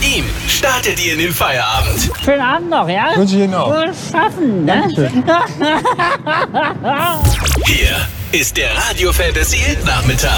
ihm startet ihr in den Feierabend. Schönen Abend noch, ja? Wünsche ich Ihnen auch. Wohl schaffen, ne? Hier ist der Radio Fantasy Hit Nachmittag.